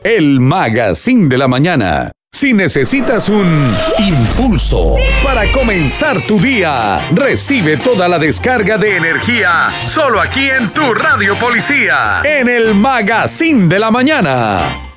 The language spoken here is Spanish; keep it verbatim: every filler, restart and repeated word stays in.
El Magazine de la Mañana. Si necesitas un impulso para comenzar tu día, recibe toda la descarga de energía solo aquí en tu Radio Policía, en el Magazine de la Mañana.